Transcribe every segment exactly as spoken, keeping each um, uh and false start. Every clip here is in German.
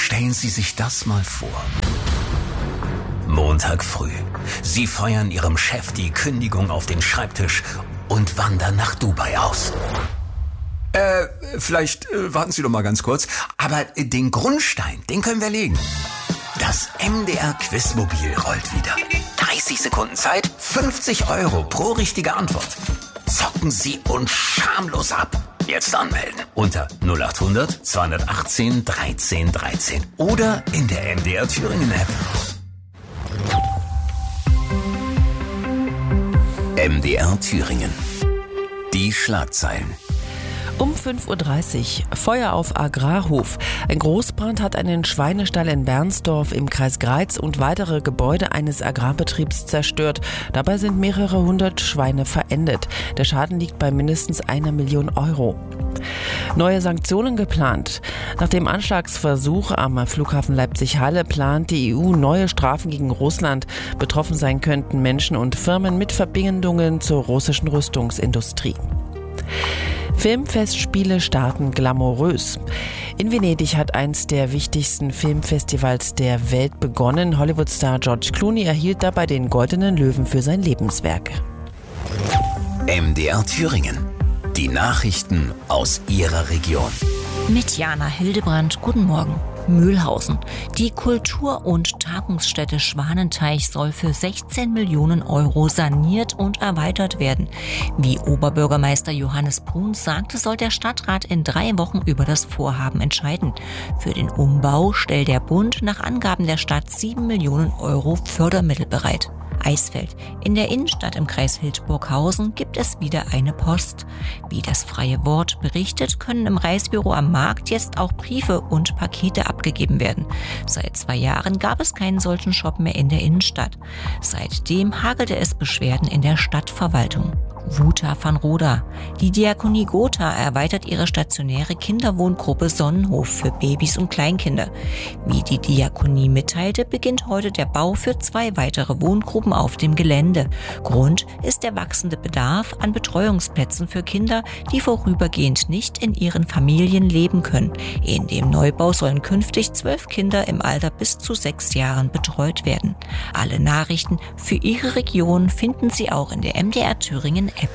Stellen Sie sich das mal vor. Montag früh. Sie feuern Ihrem Chef die Kündigung auf den Schreibtisch und wandern nach Dubai aus. Äh, vielleicht äh, warten Sie doch mal ganz kurz. Aber äh, den Grundstein, den können wir legen. Das M D R-Quizmobil rollt wieder. dreißig Sekunden Zeit, fünfzig Euro pro richtige Antwort. Zocken Sie uns schamlos ab. Jetzt anmelden unter null acht hundert zweihundertachtzehn dreizehn dreizehn oder in der M D R Thüringen App. M D R Thüringen. Die Schlagzeilen. Um fünf Uhr dreißig, Feuer auf Agrarhof. Ein Großbrand hat einen Schweinestall in Bernsdorf im Kreis Greiz und weitere Gebäude eines Agrarbetriebs zerstört. Dabei sind mehrere hundert Schweine verendet. Der Schaden liegt bei mindestens einer Million Euro. Neue Sanktionen geplant. Nach dem Anschlagsversuch am Flughafen Leipzig-Halle plant die E U neue Strafen gegen Russland. Betroffen sein könnten Menschen und Firmen mit Verbindungen zur russischen Rüstungsindustrie. Filmfestspiele starten glamourös. In Venedig hat eins der wichtigsten Filmfestivals der Welt begonnen. Hollywood-Star George Clooney erhielt dabei den Goldenen Löwen für sein Lebenswerk. M D R Thüringen. Die Nachrichten aus Ihrer Region. Mit Jana Hildebrand, guten Morgen. Mühlhausen. Die Kultur- und Tagungsstätte Schwanenteich soll für sechzehn Millionen Euro saniert und erweitert werden. Wie Oberbürgermeister Johannes Bruns sagte, soll der Stadtrat in drei Wochen über das Vorhaben entscheiden. Für den Umbau stellt der Bund nach Angaben der Stadt sieben Millionen Euro Fördermittel bereit. Eisfeld. In der Innenstadt im Kreis Hildburghausen gibt es wieder eine Post. Wie das Freie Wort berichtet, können im Reisebüro am Markt jetzt auch Briefe und Pakete abgegeben werden. Seit zwei Jahren gab es keinen solchen Shop mehr in der Innenstadt. Seitdem hagelte es Beschwerden in der Stadtverwaltung. Wuta van Roda. Die Diakonie Gotha erweitert ihre stationäre Kinderwohngruppe Sonnenhof für Babys und Kleinkinder. Wie die Diakonie mitteilte, beginnt heute der Bau für zwei weitere Wohngruppen auf dem Gelände. Grund ist der wachsende Bedarf an Betreuungsplätzen für Kinder, die vorübergehend nicht in ihren Familien leben können. In dem Neubau sollen künftig zwölf Kinder im Alter bis zu sechs Jahren betreut werden. Alle Nachrichten für Ihre Region finden Sie auch in der M D R Thüringen App.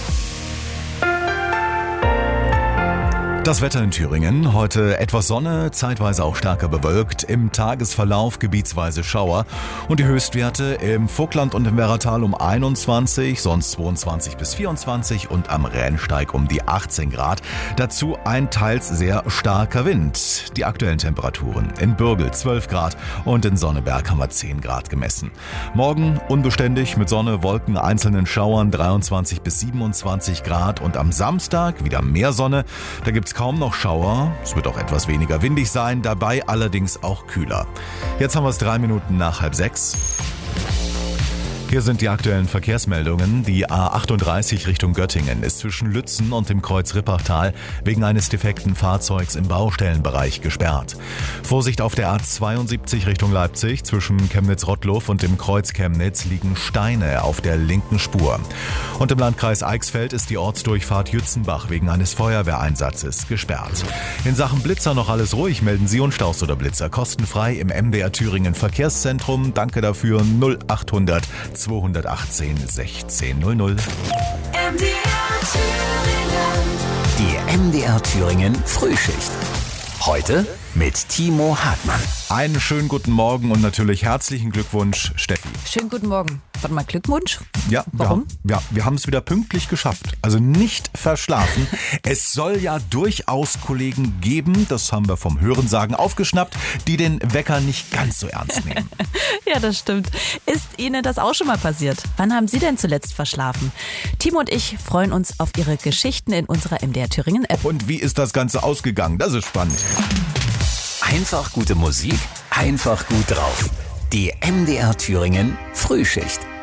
Das Wetter in Thüringen. Heute etwas Sonne, zeitweise auch stärker bewölkt. Im Tagesverlauf gebietsweise Schauer. Und die Höchstwerte im Vogtland und im Werratal um einundzwanzig, sonst zweiundzwanzig bis vierundzwanzig und am Rennsteig um die achtzehn Grad. Dazu ein teils sehr starker Wind. Die aktuellen Temperaturen in Bürgel zwölf Grad und in Sonneberg haben wir zehn Grad gemessen. Morgen unbeständig mit Sonne, Wolken, einzelnen Schauern dreiundzwanzig bis siebenundzwanzig Grad. Und am Samstag wieder mehr Sonne. Da gibt's kaum noch Schauer. Es wird auch etwas weniger windig sein, dabei allerdings auch kühler. Jetzt haben wir es drei Minuten nach halb sechs. Hier sind die aktuellen Verkehrsmeldungen. Die A achtunddreißig Richtung Göttingen ist zwischen Lützen und dem Kreuz Rippachtal wegen eines defekten Fahrzeugs im Baustellenbereich gesperrt. Vorsicht auf der A zweiundsiebzig Richtung Leipzig. Zwischen Chemnitz-Rottluff und dem Kreuz Chemnitz liegen Steine auf der linken Spur. Und im Landkreis Eichsfeld ist die Ortsdurchfahrt Jützenbach wegen eines Feuerwehreinsatzes gesperrt. In Sachen Blitzer noch alles ruhig. Melden Sie uns oder Blitzer kostenfrei im M D R Thüringen Verkehrszentrum. Danke dafür null achthundert zweihundertachtzehn sechzehn null null. M D R Thüringen. Die M D R Thüringen Frühschicht. Heute mit Timo Hartmann. Einen schönen guten Morgen und natürlich herzlichen Glückwunsch, Steffi. Schönen guten Morgen. Warte mal, Glückwunsch? Ja, warum? Wir, ja, wir haben es wieder pünktlich geschafft. Also nicht verschlafen. Es soll ja durchaus Kollegen geben, das haben wir vom Hörensagen aufgeschnappt, die den Wecker nicht ganz so ernst nehmen. Ja, das stimmt. Ist Ihnen das auch schon mal passiert? Wann haben Sie denn zuletzt verschlafen? Timo und ich freuen uns auf Ihre Geschichten in unserer M D R Thüringen App. Und wie ist das Ganze ausgegangen? Das ist spannend. Einfach gute Musik, einfach gut drauf. Die M D R Thüringen Frühschicht.